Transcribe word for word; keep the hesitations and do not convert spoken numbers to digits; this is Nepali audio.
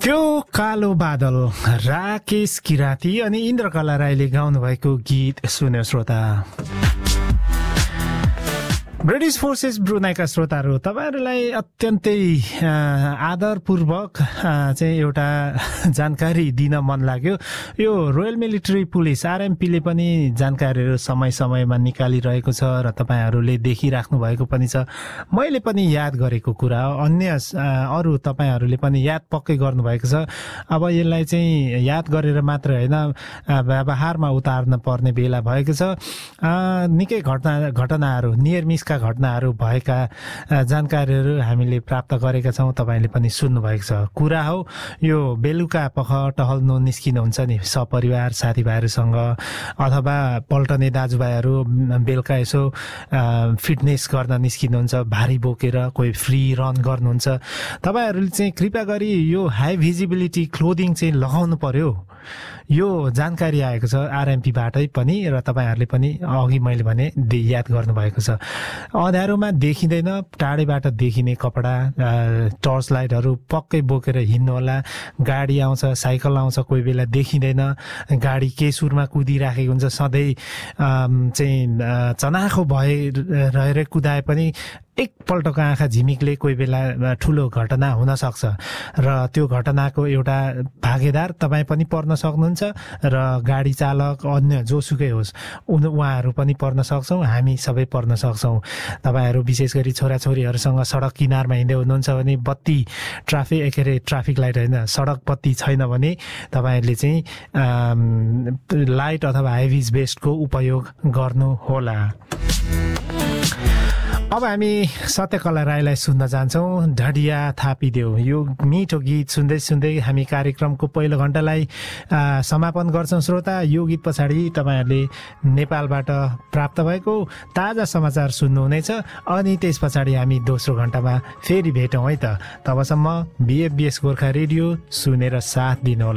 त्यो कालो बादल राकेश किराती अनि इन्द्रकला राईले गाउनु भएको गीत सुन्यो श्रोता। ब्रिटिश फोर्सेस ब्रुनाईका श्रोताहरू तपाईहरुलाई अत्यन्तै आदरपूर्वक चाहिँ एउटा जानकारी दिन मन लाग्यो। यो रोयल मिलिट्री पुलिस आरएमपीले पनि जानकारीहरू समय समयमा निकालिरहेको छ र तपाईहरुले देखिराख्नु भएको पनि छ। मैले पनि याद गरेको कुरा हो, अन्य अरु तपाईहरुले पनि याद पक्कै गर्नुभएको छ। अब यसलाई चाहिँ याद गरेर मात्र हैन व्यवहारमा उतार्न पर्ने बेला भएको छ। निकै घटना घटनाहरू नियर मिस का घटनाहरू भएका जानकारीहरू हामीले प्राप्त गरेका छौं। तपाईले पनि सुन्नु भएको छ। कुरा हो यो बेलुका पख टहल्नु निस्किनुहुन्छ नि सपरिवार साथीभाइहरूसँग अथवा पल्टने दाजुभाइहरू बेलुका यसो फिटनेस गर्न निस्किनुहुन्छ, भारी बोकेर कोही फ्री रन गर्नुहुन्छ। तपाईहरुले चाहिँ कृपया गरी यो हाई भिजिबिलिटी क्लोदिङ चाहिँ लगाउनु पर्यो। यो जानकारी आएको छ आरएमपी बाटै पनि र तपाईहरुले पनि अघि मैले भने याद गर्नु भएको छ। अँध्यारोमा देखिँदैन, टाढैबाट देखिने कपडा टर्च लाइटहरू पक्कै बोकेर हिँड्नु होला। गाडी आउँछ, साइकल आउँछ, कोही बेला देखिँदैन, गाडी केसुरमा कुदिराखेको हुन्छ, सधैँ चाहिँ चनाखो भए रहेर कुदाए पनि एकपल्टको आँखा झिमिकले कोही बेला ठुलो घटना हुन सक्छ र त्यो घटनाको एउटा भागीदार तपाईँ पनि पर्न सक्नुहुन्छ र गाडी चालक अन्य जोसुकै होस् उहाँहरू पनि पर्न सक्छौँ, हामी सबै पर्न सक्छौँ। तपाईहरू विशेष गरी छोराछोरीहरूसँग सडक किनारमा हिँड्दै हुनुहुन्छ भने बत्ती ट्राफिक के अरे ट्राफिक लाइट होइन सडक बत्ती छैन भने तपाईहरूले चाहिँ लाइट अथवा हेभी बेस्टको उपयोग गर्नु होला। अब हामी सत्यकला राईलाई सुन्न जान्छौं। ढडिया थापिदेऊ यो मिठो गीत सुन्दै सुन्दै हामी कार्यक्रमको पहिलो घण्टालाई समापन गर्छौं। श्रोता, यो गीत पछाडि तपाईहरुले नेपालबाट प्राप्त भएको ताजा समाचार सुन्नुहुनेछ अनि त्यस पछाडि हामी दोस्रो घण्टामा फेरि भेटौं है त। तबसम्म बीएफबीएस गोर्खा रेडियो सुनेर साथ दिनुहोला।